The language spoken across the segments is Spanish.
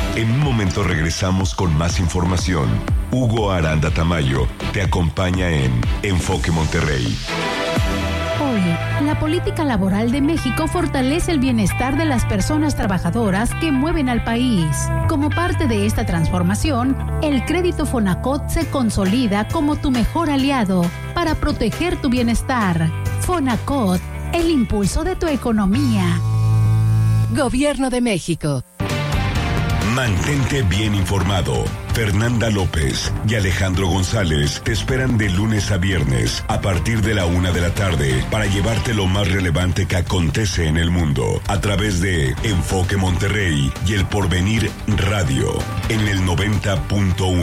En un momento regresamos con más información. Hugo Aranda Tamayo te acompaña en Enfoque Monterrey. Hoy, la política laboral de México fortalece el bienestar de las personas trabajadoras que mueven al país. Como parte de esta transformación, el crédito Fonacot se consolida como tu mejor aliado para proteger tu bienestar. Fonacot, el impulso de tu economía. Gobierno de México. Mantente bien informado. Fernanda López y Alejandro González te esperan de lunes a viernes a partir de la 1 de la tarde para llevarte lo más relevante que acontece en el mundo a través de Enfoque Monterrey y El Porvenir Radio en el 90.1.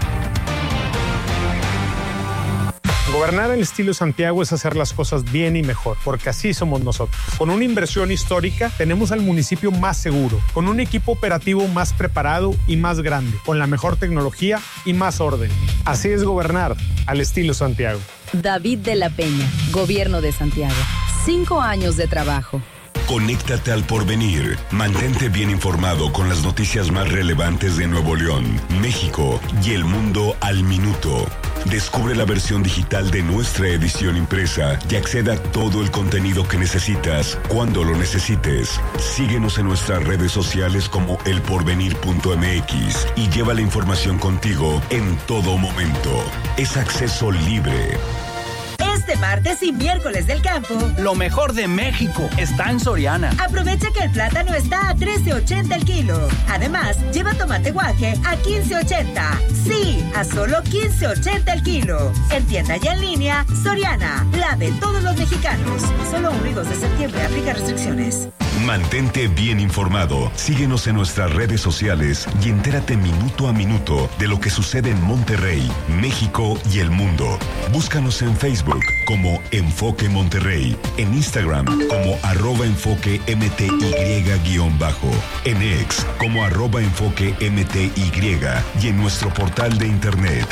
Gobernar al estilo Santiago es hacer las cosas bien y mejor, porque así somos nosotros. Con una inversión histórica, tenemos al municipio más seguro, con un equipo operativo más preparado y más grande, con la mejor tecnología y más orden. Así es gobernar al estilo Santiago. David de la Peña, Gobierno de Santiago. 5 años de trabajo. Conéctate al Porvenir. Mantente bien informado con las noticias más relevantes de Nuevo León, México y el mundo al minuto. Descubre la versión digital de nuestra edición impresa y acceda a todo el contenido que necesitas cuando lo necesites. Síguenos en nuestras redes sociales como elporvenir.mx y lleva la información contigo en todo momento. Es acceso libre. Este martes y miércoles del campo, lo mejor de México está en Soriana. Aprovecha que el plátano está a $13.80 el kilo. Además, lleva tomate guaje a $15.80. Sí, a solo $15.80 el kilo. En tienda y en línea, Soriana, la de todos los mexicanos. Solo 1 y 2 de septiembre, aplica restricciones. Mantente bien informado. Síguenos en nuestras redes sociales y entérate minuto a minuto de lo que sucede en Monterrey, México y el mundo. Búscanos en Facebook como Enfoque Monterrey, en Instagram como @enfoquemty_, en X como @enfoquemty y en nuestro portal de internet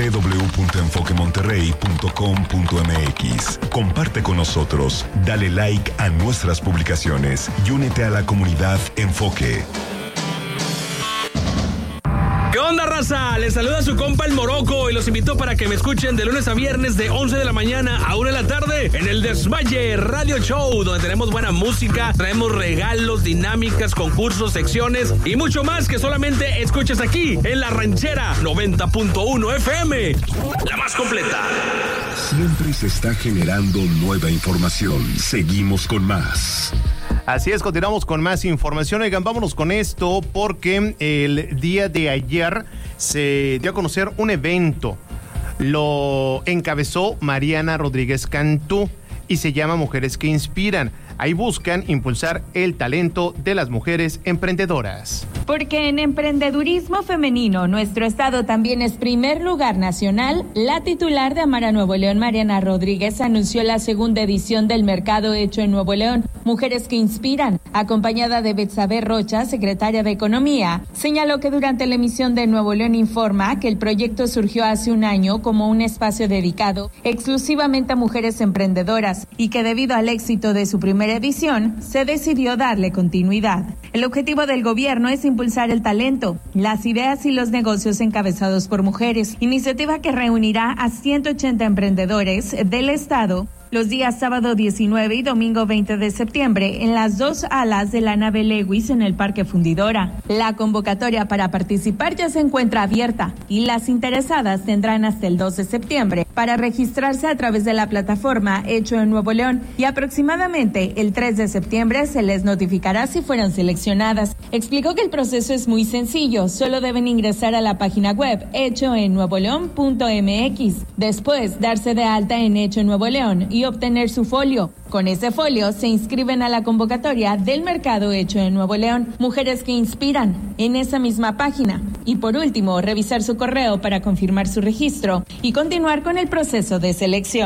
www.enfoquemonterrey.com.mx. Comparte con nosotros, dale like a nuestras publicaciones y únete a la comunidad Enfoque. ¿Qué onda, raza? Les saluda su compa El Morocco y los invito para que me escuchen de lunes a viernes de 11 de la mañana a 1 de la tarde en el Desmaye Radio Show, donde tenemos buena música, traemos regalos, dinámicas, concursos, secciones y mucho más que solamente escuchas aquí en La Ranchera 90.1 FM, la más completa. Siempre se está generando nueva información. Seguimos con más. Así es, continuamos con más información. Oigan, vámonos con esto porque el día de ayer se dio a conocer un evento. Lo encabezó Mariana Rodríguez Cantú y se llama Mujeres que Inspiran. Ahí buscan impulsar el talento de las mujeres emprendedoras. Porque en emprendedurismo femenino, nuestro estado también es primer lugar nacional. La titular de Amara Nuevo León, Mariana Rodríguez, anunció la segunda edición del Mercado Hecho en Nuevo León, Mujeres que Inspiran, acompañada de Betsabe Rocha, secretaria de Economía. Señaló que durante la emisión de Nuevo León Informa que el proyecto surgió hace un año como un espacio dedicado exclusivamente a mujeres emprendedoras y que debido al éxito de su primera edición, se decidió darle continuidad. El objetivo del gobierno es impulsar el talento, las ideas y los negocios encabezados por mujeres, iniciativa que reunirá a 180 emprendedores del estado los días sábado 19 y domingo 20 de septiembre en las 2 alas de la nave Lewis en el Parque Fundidora. La convocatoria para participar ya se encuentra abierta y las interesadas tendrán hasta el 2 de septiembre para registrarse a través de la plataforma Hecho en Nuevo León y aproximadamente el 3 de septiembre se les notificará si fueron seleccionadas. Explicó que el proceso es muy sencillo, solo deben ingresar a la página web hechoennuevoleón.mx, después darse de alta en Hecho en Nuevo León y obtener su folio. Con ese folio se inscriben a la convocatoria del Mercado Hecho en Nuevo León, Mujeres que Inspiran, en esa misma página. Y por último, revisar su correo para confirmar su registro y continuar con el proceso de selección.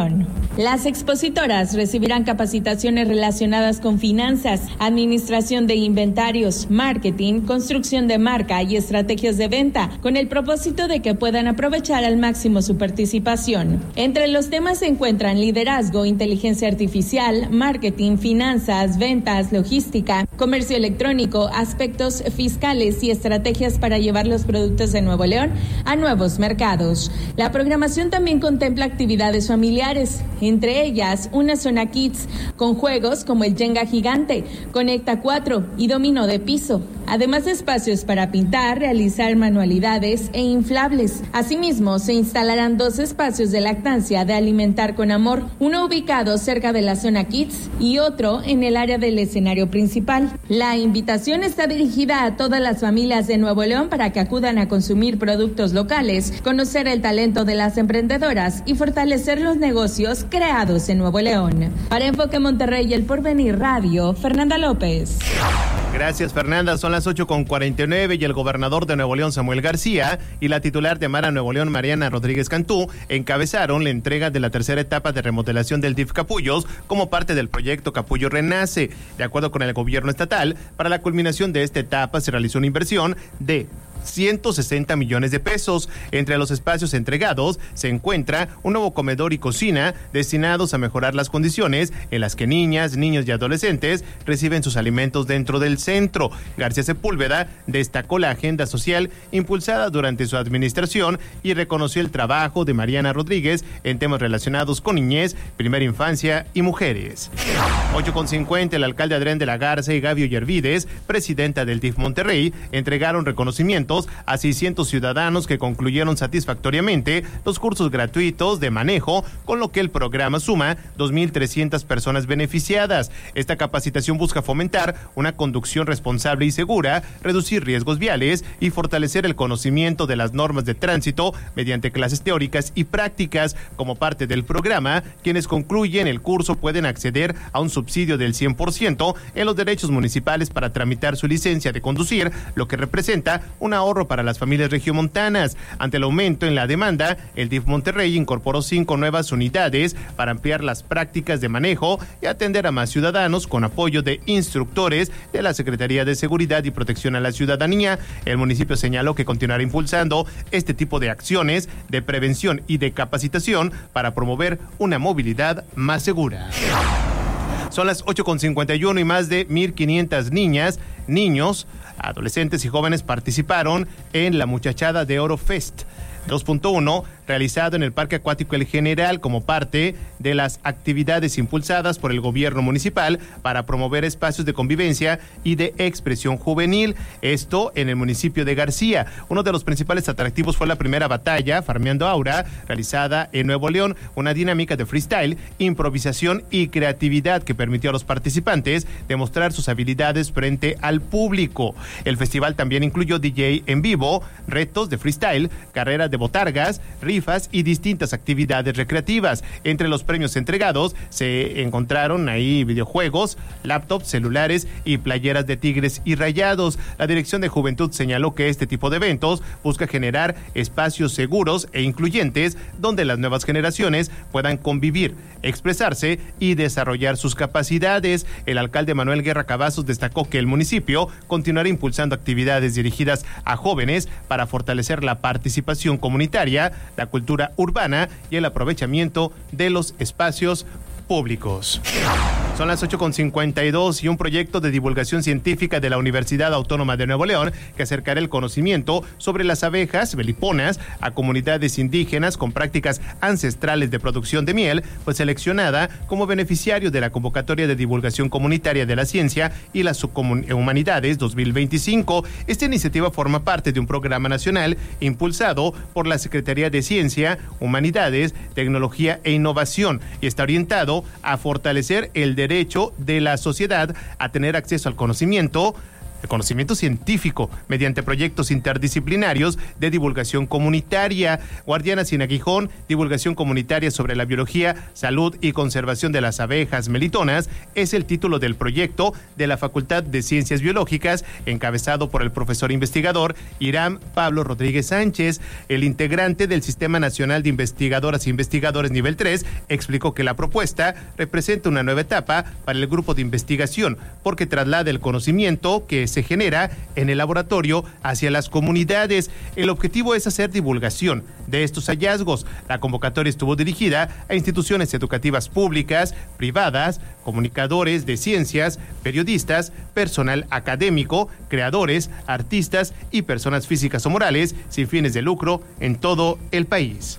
Las expositoras recibirán capacitaciones relacionadas con finanzas, administración de inventarios, marketing, construcción de marca y estrategias de venta, con el propósito de que puedan aprovechar al máximo su participación. Entre los temas se encuentran liderazgo, inteligencia artificial, marketing, finanzas, ventas, logística, comercio electrónico, aspectos fiscales y estrategias para llevar los productos de Nuevo León a nuevos mercados. La programación también contempla actividades familiares, entre ellas una zona kids con juegos como el Jenga gigante, Conecta 4 y dominó de piso, además de espacios para pintar, realizar manualidades e inflables. Asimismo, se instalarán 2 espacios de lactancia de alimentar con amor, uno ubicado cerca de la zona kids y otro en el área del escenario principal. La invitación está dirigida a todas las familias de Nuevo León para que acudan a consumir productos locales, conocer el talento de las emprendedoras y fortalecer los negocios creados en Nuevo León. Para Enfoque Monterrey y El Porvenir Radio, Fernanda López. Gracias, Fernanda. Son las 8:49 y el gobernador de Nuevo León, Samuel García, y la titular de Amara Nuevo León, Mariana Rodríguez Cantú, encabezaron la entrega de la tercera etapa de remodelación del DIF Capullos como parte del proyecto Capullo Renace. De acuerdo con el gobierno estatal, para la culminación de esta etapa se realizó una inversión de 160 millones de pesos. Entre los espacios entregados se encuentra un nuevo comedor y cocina destinados a mejorar las condiciones en las que niñas, niños y adolescentes reciben sus alimentos dentro del centro. García Sepúlveda destacó la agenda social impulsada durante su administración y reconoció el trabajo de Mariana Rodríguez en temas relacionados con niñez, primera infancia y mujeres. 8:50, el alcalde Adrián de la Garza y Gabio Yervides, presidenta del DIF Monterrey, entregaron reconocimientos a 600 ciudadanos que concluyeron satisfactoriamente los cursos gratuitos de manejo, con lo que el programa suma 2,300 personas beneficiadas. Esta capacitación busca fomentar una conducción responsable y segura, reducir riesgos viales y fortalecer el conocimiento de las normas de tránsito mediante clases teóricas y prácticas. Como parte del programa, quienes concluyen el curso pueden acceder a un subsidio del 100% en los derechos municipales para tramitar su licencia de conducir, lo que representa una ahorro para las familias regiomontanas. Ante el aumento en la demanda, el DIF Monterrey incorporó 5 nuevas unidades para ampliar las prácticas de manejo y atender a más ciudadanos con apoyo de instructores de la Secretaría de Seguridad y Protección a la Ciudadanía. El municipio señaló que continuará impulsando este tipo de acciones de prevención y de capacitación para promover una movilidad más segura. Son las 8:51 y más de 1,500 niñas, niños, adolescentes y jóvenes participaron en la Muchachada de Oro Fest 2.1, realizado en el Parque Acuático El General como parte de las actividades impulsadas por el gobierno municipal para promover espacios de convivencia y de expresión juvenil. Esto en el municipio de García. Uno de los principales atractivos fue la primera batalla, Farmeando Aura, realizada en Nuevo León, una dinámica de freestyle, improvisación y creatividad que permitió a los participantes demostrar sus habilidades frente al público. El festival también incluyó DJ en vivo, retos de freestyle, carreras de botargas, rifas y distintas actividades recreativas. Entre los premios entregados se encontraron ahí videojuegos, laptops, celulares y playeras de Tigres y Rayados. La Dirección de Juventud señaló que este tipo de eventos busca generar espacios seguros e incluyentes donde las nuevas generaciones puedan convivir, expresarse y desarrollar sus capacidades. El alcalde Manuel Guerra Cavazos destacó que el municipio continuará impulsando actividades dirigidas a jóvenes para fortalecer la participación comunitaria, la cultura urbana y el aprovechamiento de los espacios públicos. Son las 8:52 y un proyecto de divulgación científica de la Universidad Autónoma de Nuevo León que acercará el conocimiento sobre las abejas meliponas a comunidades indígenas con prácticas ancestrales de producción de miel, fue seleccionada como beneficiario de la convocatoria de divulgación comunitaria de la ciencia y las humanidades 2025. Esta iniciativa forma parte de un programa nacional impulsado por la Secretaría de Ciencia, Humanidades, Tecnología e Innovación y está orientado a fortalecer el derecho de la sociedad a tener acceso al conocimiento, el conocimiento científico mediante proyectos interdisciplinarios de divulgación comunitaria. Guardianas sin aguijón, divulgación comunitaria sobre la biología, salud y conservación de las abejas melitonas, es el título del proyecto de la Facultad de Ciencias Biológicas, encabezado por el profesor investigador Hiram Pablo Rodríguez Sánchez. El integrante del Sistema Nacional de Investigadoras e Investigadores Nivel 3 explicó que la propuesta representa una nueva etapa para el grupo de investigación, porque traslada el conocimiento que se genera en el laboratorio hacia las comunidades. El objetivo es hacer divulgación de estos hallazgos. La convocatoria estuvo dirigida a instituciones educativas públicas, privadas, comunicadores de ciencias, periodistas, personal académico, creadores, artistas y personas físicas o morales sin fines de lucro en todo el país.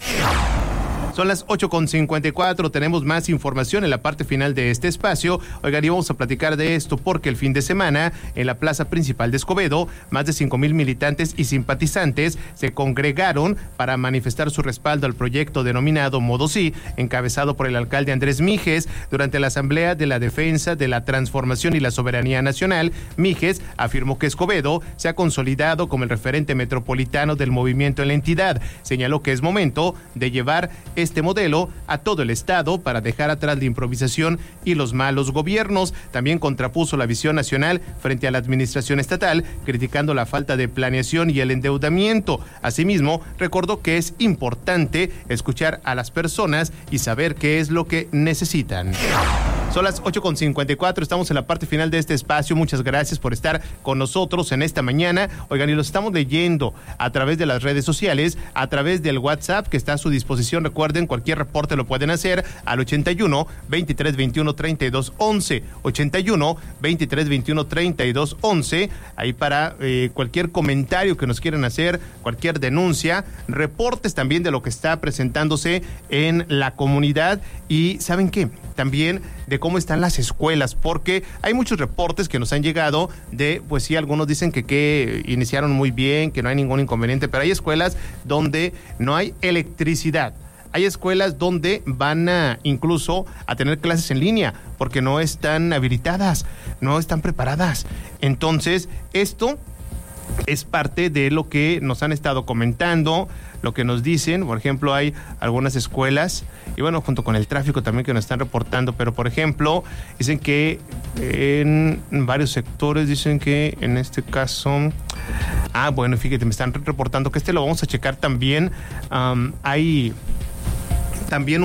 Son las 8:54, tenemos más información en la parte final de este espacio. Oigan, y vamos a platicar de esto porque el fin de semana, en la plaza principal de Escobedo, más de 5,000 militantes y simpatizantes se congregaron para manifestar su respaldo al proyecto denominado Modo Sí, encabezado por el alcalde Andrés Mijes. Durante la Asamblea de la Defensa de la Transformación y la Soberanía Nacional, Mijes afirmó que Escobedo se ha consolidado como el referente metropolitano del movimiento en la entidad. Señaló que es momento de llevar este modelo a todo el estado para dejar atrás la improvisación y los malos gobiernos. También contrapuso la visión nacional frente a la administración estatal, criticando la falta de planeación y el endeudamiento. Asimismo, recordó que es importante escuchar a las personas y saber qué es lo que necesitan. Son las 8:54, estamos en la parte final de este espacio. Muchas gracias por estar con nosotros en esta mañana. Oigan, y los estamos leyendo a través de las redes sociales, a través del WhatsApp que está a su disposición. Recuerden, cualquier reporte lo pueden hacer al 81 23 21 32 11, 81 23 21 32 11, ahí para cualquier comentario que nos quieran hacer, cualquier denuncia, reportes también de lo que está presentándose en la comunidad. Y ¿saben qué? También de cómo están las escuelas, porque hay muchos reportes que nos han llegado de, pues sí, algunos dicen que iniciaron muy bien, que no hay ningún inconveniente, pero hay escuelas donde no hay electricidad. Hay escuelas donde van incluso a tener clases en línea porque no están habilitadas, no están preparadas. Entonces, esto es parte de lo que nos han estado comentando, lo que nos dicen. Por ejemplo, hay algunas escuelas, y bueno, junto con el tráfico también que nos están reportando, pero por ejemplo, dicen que en varios sectores, dicen que en este caso, bueno, fíjate, me están reportando que lo vamos a checar también. Hay también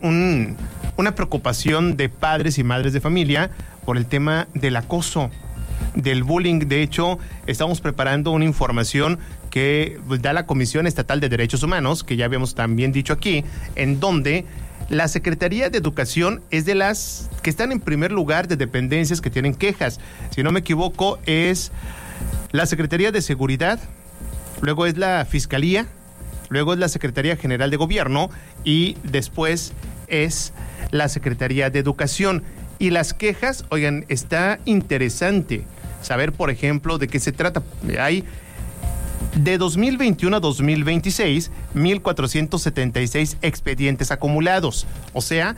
una preocupación de padres y madres de familia por el tema del acoso, del bullying. De hecho, estamos preparando una información que da la Comisión Estatal de Derechos Humanos, que ya habíamos también dicho aquí, en donde la Secretaría de Educación es de las que están en primer lugar de dependencias que tienen quejas. Si no me equivoco, es la Secretaría de Seguridad, luego es la Fiscalía, luego es la Secretaría General de Gobierno y después es la Secretaría de Educación. Y las quejas, oigan, está interesante saber, por ejemplo, de qué se trata. Hay de 2021 a 2026, 1,476 expedientes acumulados, o sea,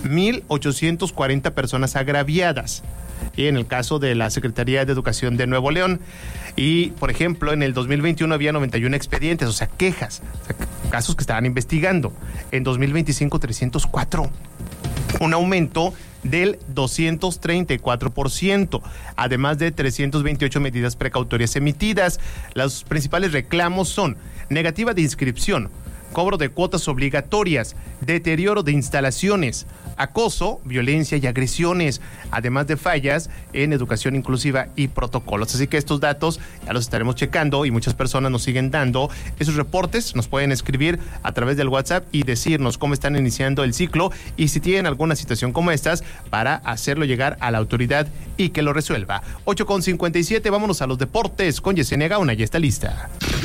1,840 personas agraviadas. Y en el caso de la Secretaría de Educación de Nuevo León. Y, por ejemplo, en el 2021 había 91 expedientes, o sea, quejas, o sea, casos que estaban investigando. En 2025, 304. Un aumento del 234%, además de 328 medidas precautorias emitidas. Los principales reclamos son negativa de inscripción, cobro de cuotas obligatorias, deterioro de instalaciones, acoso, violencia y agresiones, además de fallas en educación inclusiva y protocolos. Así que estos datos ya los estaremos checando y muchas personas nos siguen dando esos reportes. Nos pueden escribir a través del WhatsApp y decirnos cómo están iniciando el ciclo y si tienen alguna situación como estas para hacerlo llegar a la autoridad y que lo resuelva. 8:57, vámonos a los deportes con Yesenia Gauna, ya está lista.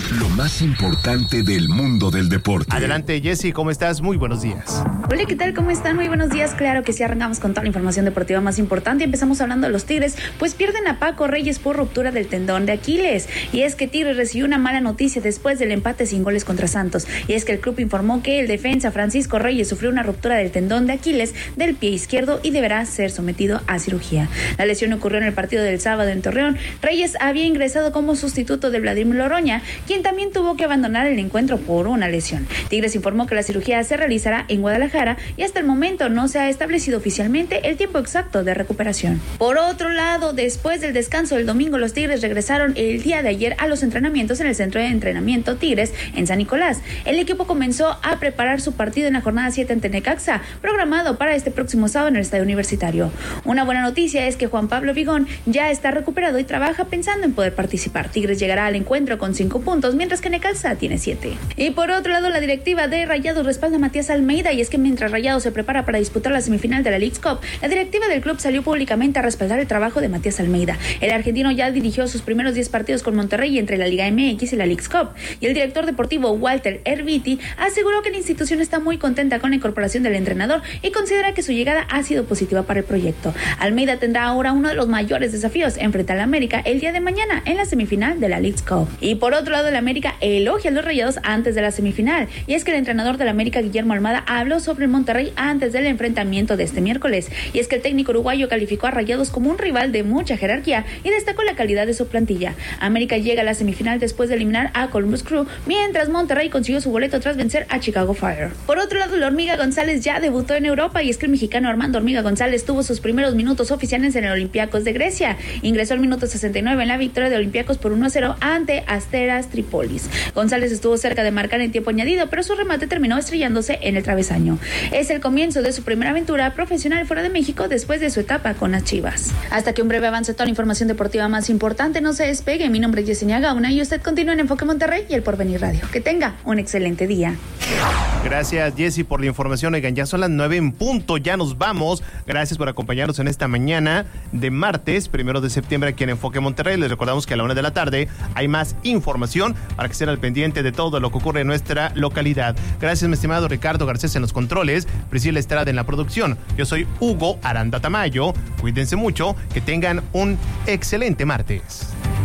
Lo más importante del mundo del deporte. Adelante, Jessy, ¿cómo estás? Muy buenos días. Hola, ¿qué tal? ¿Cómo están? Muy buenos días. Claro que sí, arrancamos con toda la información deportiva más importante. Empezamos hablando de los Tigres, pues pierden a Paco Reyes por ruptura del tendón de Aquiles. Y es que Tigres recibió una mala noticia después del empate sin goles contra Santos. Y es que el club informó que el defensa Francisco Reyes sufrió una ruptura del tendón de Aquiles del pie izquierdo y deberá ser sometido a cirugía. La lesión ocurrió en el partido del sábado en Torreón. Reyes había ingresado como sustituto de Vladimir Loroña, quien también tuvo que abandonar el encuentro por una lesión. Tigres informó que la cirugía se realizará en Guadalajara y hasta el momento no se ha establecido oficialmente el tiempo exacto de recuperación. Por otro lado, después del descanso del domingo, los Tigres regresaron el día de ayer a los entrenamientos en el centro de entrenamiento Tigres en San Nicolás. El equipo comenzó a preparar su partido en la jornada 7 ante Necaxa, programado para este próximo sábado en el Estadio Universitario. Una buena noticia es que Juan Pablo Vigón ya está recuperado y trabaja pensando en poder participar. Tigres llegará al encuentro con 5 puntos, mientras que Necaxa tiene 7. Y por otro lado, la directiva de Rayados respalda a Matías Almeida, y es que mientras Rayados se prepara para disputar la semifinal de la Leagues Cup, la directiva del club salió públicamente a respaldar el trabajo de Matías Almeida. El argentino ya dirigió sus primeros 10 partidos con Monterrey entre la Liga MX y la Leagues Cup, y el director deportivo Walter Erviti aseguró que la institución está muy contenta con la incorporación del entrenador y considera que su llegada ha sido positiva para el proyecto. Almeida tendrá ahora uno de los mayores desafíos, enfrentar al América el día de mañana en la semifinal de la Leagues Cup. Y por otro lado, el América elogia a los Rayados antes de la semifinal, y es que el entrenador del América, Guillermo Almada, habló sobre el Monterrey antes del enfrentamiento de este miércoles, y es que el técnico uruguayo calificó a Rayados como un rival de mucha jerarquía y destacó la calidad de su plantilla. América llega a la semifinal después de eliminar a Columbus Crew, mientras Monterrey consiguió su boleto tras vencer a Chicago Fire. Por otro lado, la Hormiga González ya debutó en Europa, y es que el mexicano Armando Hormiga González tuvo sus primeros minutos oficiales en el Olympiacos de Grecia. Ingresó al minuto 69 en la victoria de Olympiacos por 1-0 ante Asteras Tripolis. González estuvo cerca de marcar en tiempo añadido, pero su remate terminó estrellándose en el travesaño. Es el comienzo de su primera aventura profesional fuera de México después de su etapa con las Chivas. Hasta que un breve avance de toda la información deportiva más importante. No se despegue. Mi nombre es Yesenia Gauna y usted continúa en Enfoque Monterrey y El Porvenir Radio. Que tenga un excelente día. Gracias, Jessy, por la información. Oigan, ya son las 9 en punto, ya nos vamos. Gracias por acompañarnos en esta mañana de martes, 1 de septiembre, aquí en Enfoque Monterrey. Les recordamos que a la 1 de la tarde hay más información para que estén al pendiente de todo lo que ocurre en nuestra localidad. Gracias, mi estimado Ricardo Garcés en los controles, Priscila Estrada en la producción. Yo soy Hugo Aranda Tamayo. Cuídense mucho, que tengan un excelente martes.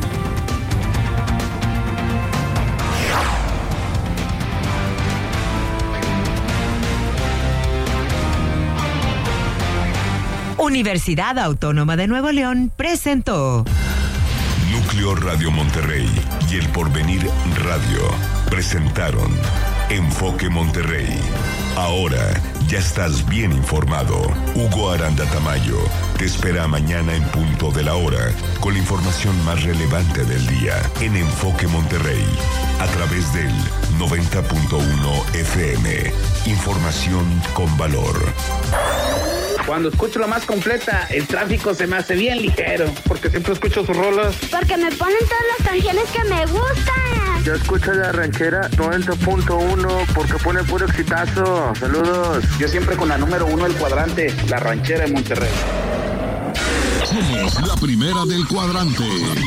Universidad Autónoma de Nuevo León presentó Núcleo Radio Monterrey y El Porvenir Radio presentaron Enfoque Monterrey. Ahora ya estás bien informado. Hugo Aranda Tamayo te espera mañana en punto de la hora con la información más relevante del día en Enfoque Monterrey a través del 90.1 FM. Información con valor. Cuando escucho la más completa, el tráfico se me hace bien ligero. Porque siempre escucho sus rolas. Porque me ponen todas las canciones que me gustan. Yo escucho la ranchera 90.1 porque pone puro exitazo. Saludos. Yo siempre con la número 1 del cuadrante, la ranchera de Monterrey. Somos la primera del cuadrante.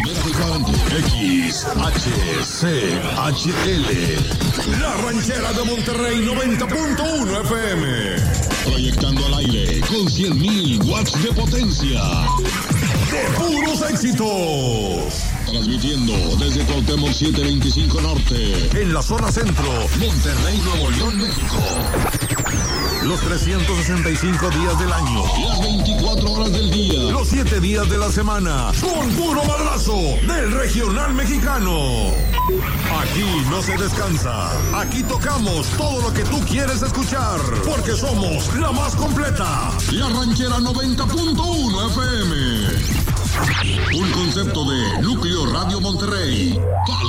XHCHL. La ranchera de Monterrey 90.1 FM. Proyectando al aire con 100,000 watts de potencia. ¡De puros éxitos! Transmitiendo desde Cuauhtémoc 725 Norte. En la zona centro, Monterrey, Nuevo León, México. Los 365 días del año. Las 24 horas del día. Los 7 días de la semana. Con puro madrazo del regional mexicano. Aquí no se descansa. Aquí tocamos todo lo que tú quieres escuchar. Porque somos la más completa. La ranchera 90.1 FM. Un concepto de Núcleo Radio Monterrey.